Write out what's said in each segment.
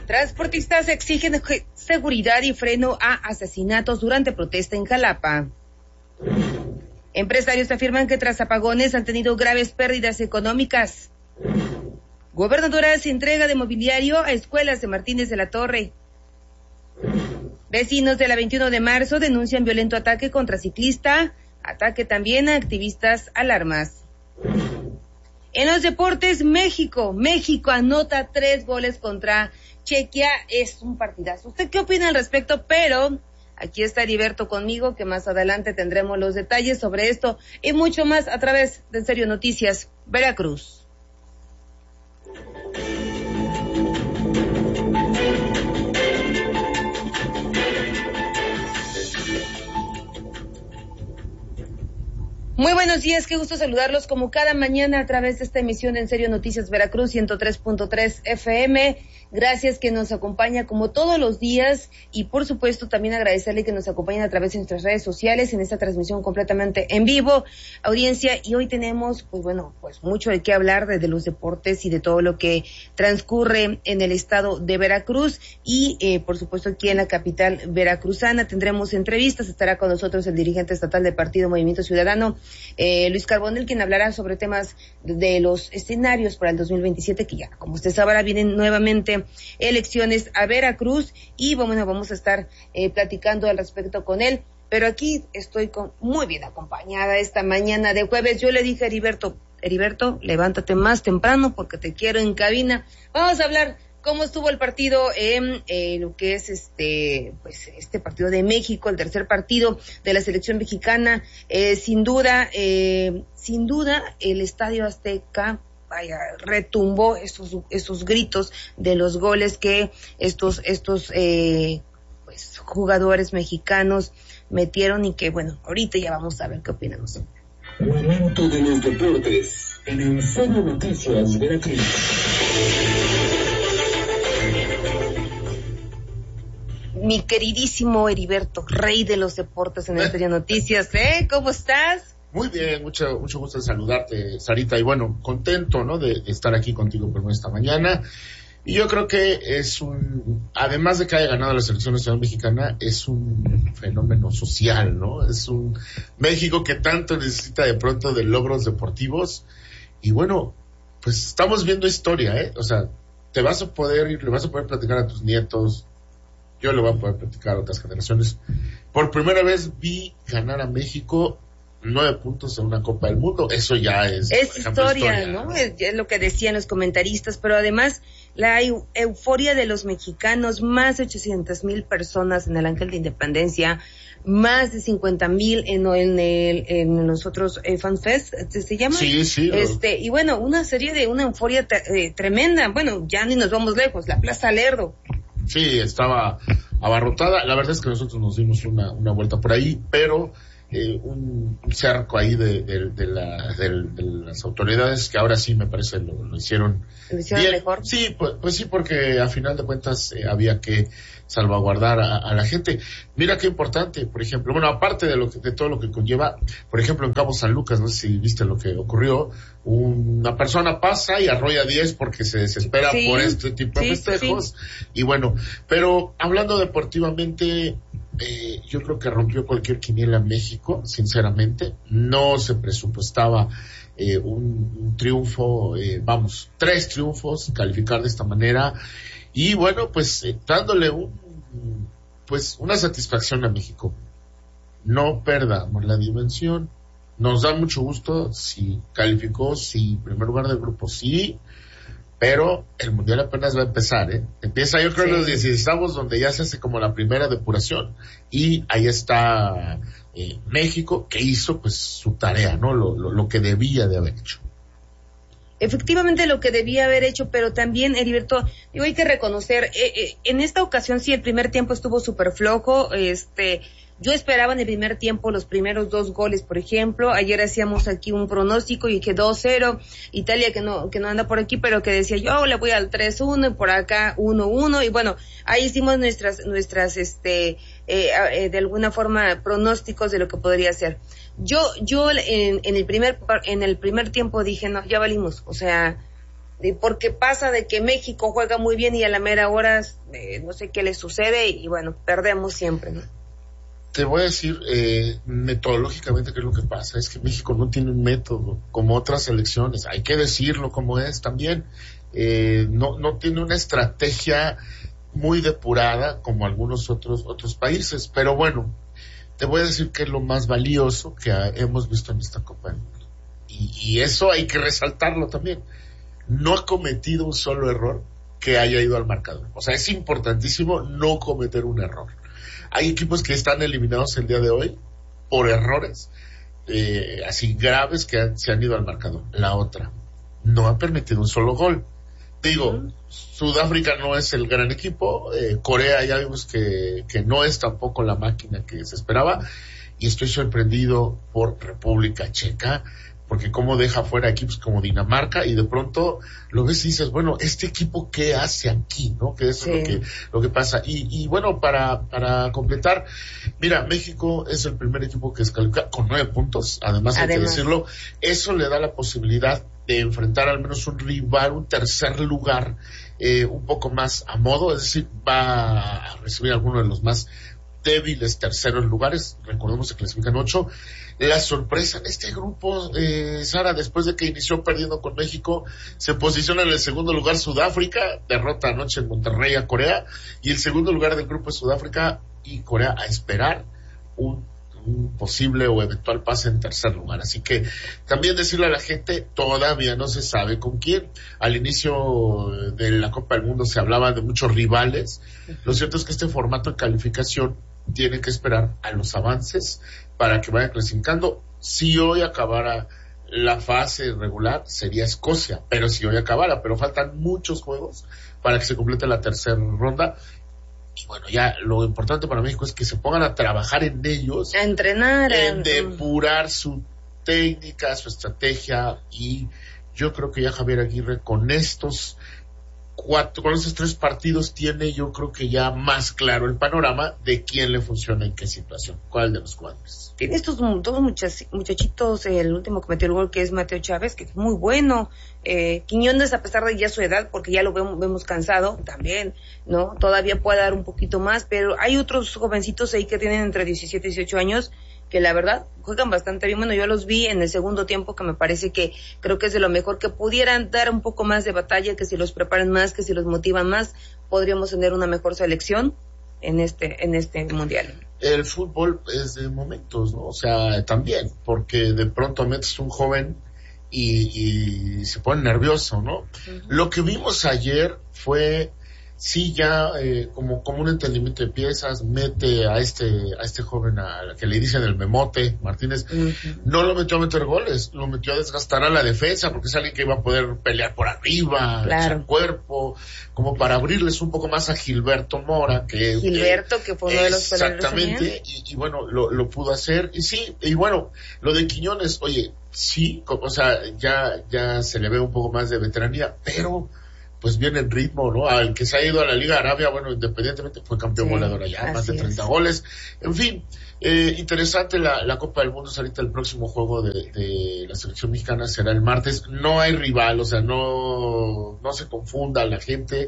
Transportistas exigen seguridad y freno a asesinatos durante protesta en Jalapa. Empresarios afirman que tras apagones han tenido graves pérdidas económicas. Gobernadora hace entrega de mobiliario a escuelas de Martínez de la Torre. Vecinos de la 21 de marzo denuncian violento ataque contra ciclista, ataque también a activistas al armas. En los deportes, México anota 3 goles contra Chequia, es un partidazo. ¿Usted qué opina al respecto? Pero aquí está Heriberto conmigo, que más adelante tendremos los detalles sobre esto y mucho más a través de En Serio Noticias Veracruz. Muy buenos días, qué gusto saludarlos como cada mañana a través de esta emisión de En Serio Noticias Veracruz 103.3 FM. Gracias que nos acompaña como todos los días y por supuesto también agradecerle que nos acompañen a través de nuestras redes sociales en esta transmisión completamente en vivo, audiencia, y hoy tenemos pues mucho de qué hablar de los deportes y de todo lo que transcurre en el estado de Veracruz y por supuesto aquí en la capital veracruzana tendremos entrevistas, estará con nosotros el dirigente estatal del Partido Movimiento Ciudadano, Luis Carbonell, quien hablará sobre temas de los escenarios para el 2027, que ya, como usted sabrá, vienen nuevamente elecciones a Veracruz y vamos a estar platicando al respecto con él, pero aquí estoy muy bien acompañada esta mañana de jueves. Yo le dije a Heriberto, levántate más temprano porque te quiero en cabina. Vamos a hablar cómo estuvo el partido en lo que es este partido de México, el tercer partido de la selección mexicana. Sin duda el Estadio Azteca retumbó esos gritos de los goles que estos jugadores mexicanos metieron y que ahorita ya vamos a ver qué opinamos. Momento de los deportes en En Serio Noticias Veracruz. Mi queridísimo Heriberto, rey de los deportes en En Serio Noticias, ¿cómo estás? Muy bien, mucho gusto de saludarte, Sarita, y contento, ¿no?, de estar aquí contigo por esta mañana. Y yo creo que además de que haya ganado la selección nacional mexicana, es un fenómeno social, ¿no? Es un México que tanto necesita de pronto de logros deportivos. Y pues estamos viendo historia, ¿eh? O sea, le vas a poder platicar a tus nietos, yo le voy a poder platicar a otras generaciones. Por primera vez vi ganar a México 9 puntos en una Copa del Mundo. Eso ya es historia, ¿no? Es lo que decían los comentaristas, pero además la euforia de los mexicanos, más de 800,000 personas en el Ángel de Independencia, más de 50,000 en los otros FanFest, ¿se llama? Sí. Y una euforia tremenda. Ya ni nos vamos lejos, la Plaza Lerdo. Sí, estaba abarrotada. La verdad es que nosotros nos dimos una vuelta por ahí, pero un cerco ahí de las autoridades que ahora sí me parece lo hicieron bien. Mejor. Sí, pues sí, porque a final de cuentas había que salvaguardar a la gente. Mira qué importante, por ejemplo, aparte de todo lo que conlleva, por ejemplo, en Cabo San Lucas, no sé si viste lo que ocurrió, una persona pasa y arrolla 10 porque se desespera por este tipo de festejos, y pero hablando deportivamente, yo creo que rompió cualquier quiniela en México, sinceramente. No se presupuestaba un triunfo, 3 triunfos, calificar de esta manera, y dándole una satisfacción a México. No perdamos la dimensión. Nos da mucho gusto si calificó, si primer lugar del grupo, sí, pero el mundial apenas va a empezar, Empieza, yo creo, en los 16avos, donde ya se hace como la primera depuración, y ahí está México, que hizo su tarea, ¿no? Lo que debía de haber hecho. Efectivamente lo que debía haber hecho, pero también, Heriberto, hay que reconocer, en esta ocasión sí el primer tiempo estuvo súper flojo, yo esperaba en el primer tiempo los primeros 2 goles, por ejemplo. Ayer hacíamos aquí un pronóstico y que 2-0, Italia que no anda por aquí, pero que decía yo le voy al 3-1 y por acá 1-1, y ahí hicimos nuestras de alguna forma pronósticos de lo que podría ser. Yo en el primer tiempo dije, no, ya valimos, o sea, porque pasa de que México juega muy bien y a la mera hora no sé qué le sucede y bueno, perdemos siempre, ¿no? Te voy a decir metodológicamente qué es lo que pasa. Es que México no tiene un método como otras selecciones. Hay que decirlo como es también. No tiene una estrategia muy depurada como algunos otros países. Pero bueno, te voy a decir que es lo más valioso que hemos visto en esta Copa del Mundo. Y eso hay que resaltarlo también. No ha cometido un solo error que haya ido al marcador. O sea, es importantísimo no cometer un error. Hay equipos que están eliminados el día de hoy por errores así graves que se han ido al marcador. La otra, no ha permitido un solo gol. Digo, Sudáfrica no es el gran equipo, Corea ya vimos que no es tampoco la máquina que se esperaba, y estoy sorprendido por República Checa, porque cómo deja fuera equipos como Dinamarca, y de pronto lo ves y dices, bueno, ¿este equipo qué hace aquí? ¿No? Que eso es lo que pasa. Y bueno, para completar, mira, México es el primer equipo que descalifica con 9 puntos, además hay que decirlo, eso le da la posibilidad de enfrentar al menos un rival, un tercer lugar, un poco más a modo, es decir, va a recibir alguno de los más débiles terceros lugares. Recordemos que clasifican 8. La sorpresa en este grupo, Sara, después de que inició perdiendo con México, se posiciona en el segundo lugar Sudáfrica, derrota anoche en Monterrey a Corea, y el segundo lugar del grupo es Sudáfrica y Corea a esperar un posible o eventual pase en tercer lugar. Así que también decirle a la gente, todavía no se sabe con quién. Al inicio de la Copa del Mundo se hablaba de muchos rivales. Lo cierto es que este formato de calificación tiene que esperar a los avances para que vaya clasificando. Si hoy acabara la fase regular, sería Escocia, pero si hoy acabara, pero faltan muchos juegos para que se complete la tercera ronda. Y bueno, ya lo importante para México es que se pongan a trabajar en ellos, a entrenar, en depurar su técnica, su estrategia, y yo creo que ya Javier Aguirre con estos 3 partidos tiene, yo creo que ya más claro el panorama de quién le funciona en qué situación, cuál de los cuadros. Tiene estos dos muchachitos, el último que metió el gol, que es Mateo Chávez, que es muy bueno. Quiñones, a pesar de ya su edad, porque ya lo vemos cansado también, ¿no? Todavía puede dar un poquito más, pero hay otros jovencitos ahí que tienen entre 17 y 18 años que la verdad juegan bastante bien. Bueno, yo los vi en el segundo tiempo, que me parece que creo que es de lo mejor, que pudieran dar un poco más de batalla, que si los preparan más, que si los motivan más, podríamos tener una mejor selección en este mundial. El fútbol es de momentos, ¿no? O sea, también, porque de pronto metes un joven y se pone nervioso, ¿no? Uh-huh. Lo que vimos ayer fue, sí, ya como un entendimiento de piezas, mete a este joven que le dicen el Memote Martínez. Uh-huh. No lo metió a meter goles, lo metió a desgastar a la defensa, porque es alguien que iba a poder pelear por arriba, claro, el cuerpo, como para abrirles un poco más a Gilberto Mora, que fue uno de los exactamente, y bueno, lo pudo hacer, y sí, y bueno, lo de Quiñones, oye, sí, o sea, ya se le ve un poco más de veteranía, pero pues viene en ritmo, ¿no? Al que se ha ido a la Liga Arabia, bueno, independientemente fue campeón goleador allá, más de 30 goles. En fin, interesante la Copa del Mundo. Ahorita el próximo juego de la selección mexicana será el martes. No hay rival, o sea, no se confunda la gente.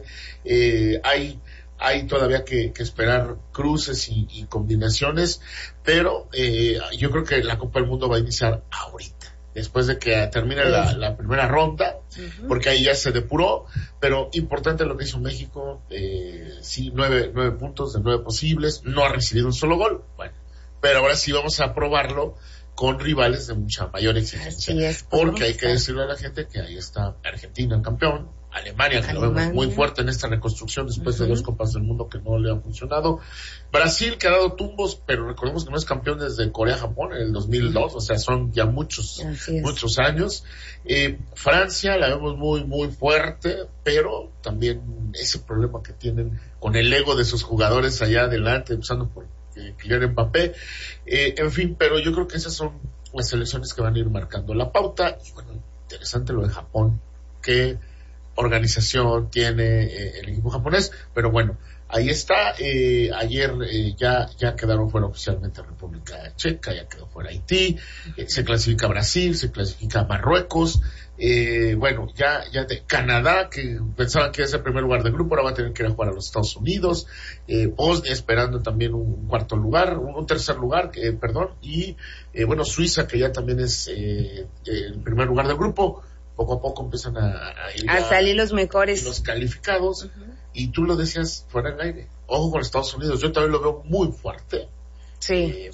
Hay todavía que esperar cruces y combinaciones, pero yo creo que la Copa del Mundo va a iniciar ahorita, después de que termine la primera ronda, uh-huh, porque ahí ya se depuró, pero importante lo que hizo México, sí, 9 puntos de 9 posibles, no ha recibido un solo gol, bueno, pero ahora sí vamos a probarlo con rivales de mucha mayor exigencia, porque hay que decirle a la gente que ahí está Argentina, el campeón, Alemania, que lo vemos muy fuerte en esta reconstrucción después de 2 Copas del Mundo que no le han funcionado. Brasil, que ha dado tumbos, pero recordemos que no es campeón desde Corea-Japón en el 2002, o sea, son ya muchos años. Francia la vemos muy, muy fuerte, pero también ese problema que tienen con el ego de sus jugadores allá adelante, empezando por Kylian Mbappé. En fin, pero yo creo que esas son las selecciones que van a ir marcando la pauta. Y bueno, interesante lo de Japón, que organización tiene el equipo japonés, pero bueno, ahí está. Ayer ya quedaron fuera oficialmente República Checa, ya quedó fuera Haití, se clasifica Brasil, se clasifica Marruecos, Bueno, ya de Canadá, que pensaban que es el primer lugar del grupo, ahora va a tener que ir a jugar a los Estados Unidos, Bosnia esperando también un cuarto lugar, un tercer lugar, perdón, y bueno, Suiza, que ya también es el primer lugar del grupo. Poco a poco empiezan a salir los mejores, los calificados. Y tú lo decías fuera del aire, ojo con Estados Unidos, yo también lo veo muy fuerte. Sí.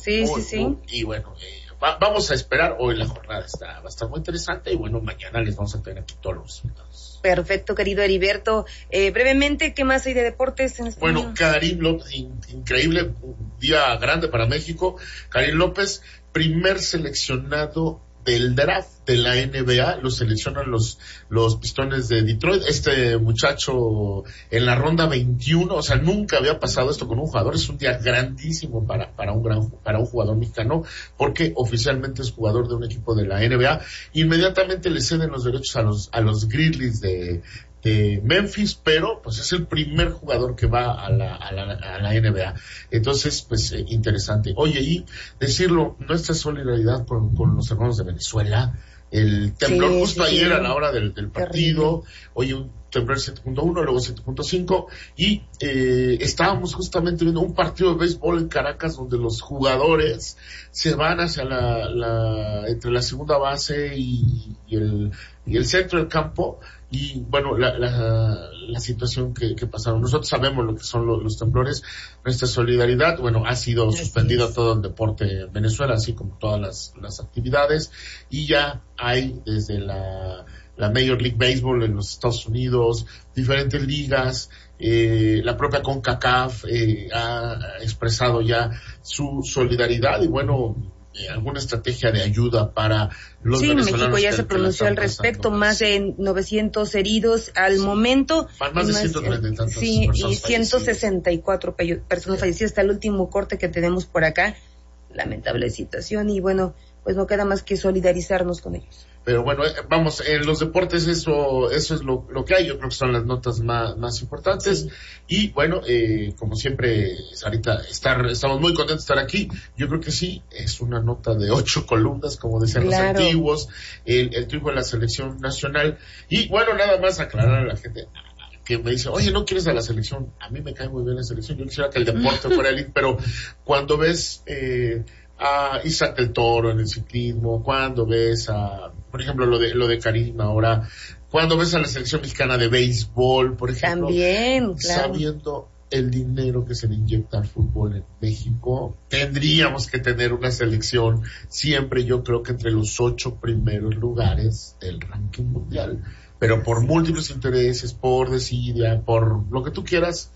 Y bueno, vamos a esperar. Hoy la jornada va a estar muy interesante y bueno, mañana les vamos a tener aquí todos los resultados. Perfecto, querido Heriberto. Brevemente, ¿qué más hay de deportes en España? Bueno, Karim López, increíble, un día grande para México. Karim López, primer seleccionado del draft de la NBA, lo seleccionan los Pistones de Detroit. Este muchacho en la ronda 21, o sea, nunca había pasado esto con un jugador. Es un día grandísimo para un jugador mexicano, porque oficialmente es jugador de un equipo de la NBA. Inmediatamente le ceden los derechos a los Grizzlies de Memphis, pero pues es el primer jugador que va a la NBA. Entonces, pues interesante. Oye, y decirlo, nuestra solidaridad con los hermanos de Venezuela. El temblor justo ayer a la hora del partido, hoy un temblor 7.1, luego 7.5, y estábamos justamente viendo un partido de béisbol en Caracas donde los jugadores se van hacia entre la segunda base y el centro del campo. Y bueno, la situación que pasaron. Nosotros sabemos lo que son los temblores. Nuestra solidaridad, bueno, ha sido suspendido todo el deporte en Venezuela, así como todas las actividades. Y ya hay desde la Major League Baseball en los Estados Unidos, diferentes ligas, la propia CONCACAF ha expresado ya su solidaridad y bueno, alguna estrategia de ayuda para los venezolanos. México ya se pronunció al respecto, más de 900 heridos al momento. Más de 130 y tantas personas, y 164 personas fallecidas hasta el último corte que tenemos por acá. Lamentable situación y bueno, pues no queda más que solidarizarnos con ellos. Pero bueno, vamos, en los deportes eso es lo que hay, yo creo que son las notas más importantes. Sí. Y bueno, como siempre, Sarita, estamos muy contentos de estar aquí. Yo creo que sí, es una nota de 8 columnas, como decían los antiguos, el triunfo de la selección nacional. Y bueno, nada más aclarar a la gente que me dice, oye, ¿no quieres a la selección? A mí me cae muy bien la selección, yo quisiera que el deporte fuera elite, pero cuando ves a Isaac del Toro en el ciclismo, cuando ves por ejemplo, lo de Karim ahora, cuando ves a la selección mexicana de béisbol, por ejemplo, también, claro, sabiendo el dinero que se le inyecta al fútbol en México, tendríamos que tener una selección siempre, yo creo que entre los 8 primeros lugares del ranking mundial, pero por múltiples intereses, por desidia, por lo que tú quieras,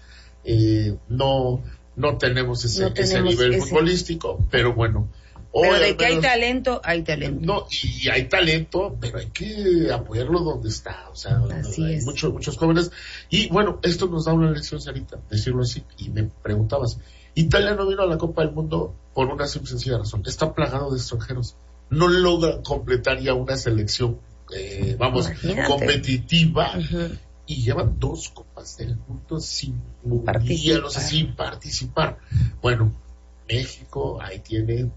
no tenemos ese nivel futbolístico, pero bueno. Pero de que hay talento, hay talento. No, y hay talento, pero hay que apoyarlo donde está, o sea, hay muchos jóvenes. Y bueno, esto nos da una lección, Sarita, decirlo así, y me preguntabas, Italia no vino a la Copa del Mundo por una simple sencilla razón, está plagado de extranjeros, no logra completar ya una selección, competitiva, y llevan 2 Copas del Mundo sin participar. Bueno, México ahí tiene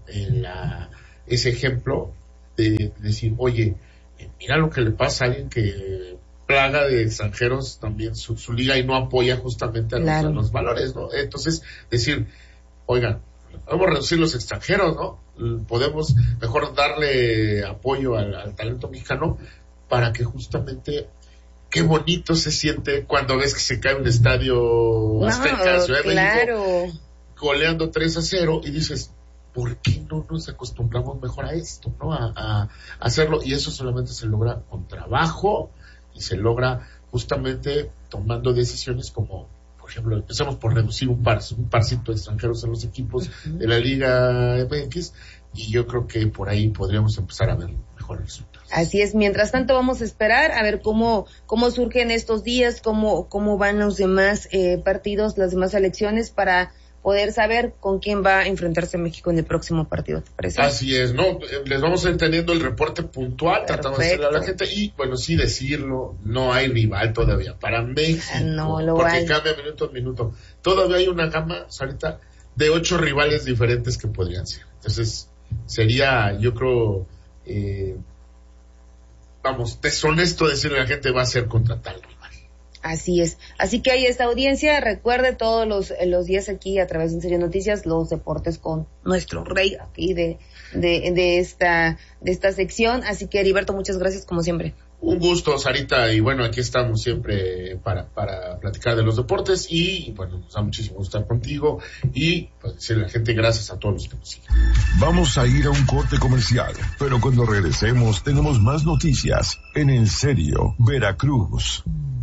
ese ejemplo de decir, oye, mira lo que le pasa a alguien que plaga de extranjeros también su liga y no apoya justamente a los valores, ¿no? Entonces, decir, oigan, podemos reducir los extranjeros, ¿no? Podemos mejor darle apoyo al talento mexicano para que justamente qué bonito se siente cuando ves que se cae un estadio Azteca, Ciudad de México, goleando 3-0 y dices, ¿por qué no nos acostumbramos mejor a esto, no? A hacerlo, y eso solamente se logra con trabajo y se logra justamente tomando decisiones como, por ejemplo, empezamos por reducir un parcito de extranjeros en los equipos de la Liga MX, y yo creo que por ahí podríamos empezar a ver mejores resultados. Así es, mientras tanto vamos a esperar a ver cómo surgen estos días, cómo van los demás partidos, las demás elecciones, para poder saber con quién va a enfrentarse México en el próximo partido, ¿te parece? Así es, ¿no? Les vamos a ir teniendo el reporte puntual, tratando de hacerle a la gente, y bueno, sí decirlo, no hay rival todavía para México, porque cambia minuto a minuto. Todavía hay una gama, Sarita, de 8 rivales diferentes que podrían ser. Entonces, sería, yo creo, deshonesto decirle a la gente va a ser contra tal rival. Así es. Así que hay esta audiencia. Recuerde todos los días aquí a través de En Serio Noticias, los deportes con nuestro rey aquí de esta sección. Así que, Heriberto, muchas gracias como siempre. Un gusto, Sarita, y bueno, aquí estamos siempre para platicar de los deportes y bueno, nos da muchísimo gusto estar contigo y pues decirle a la gente gracias a todos los que nos siguen. Vamos a ir a un corte comercial, pero cuando regresemos tenemos más noticias en Serio Veracruz.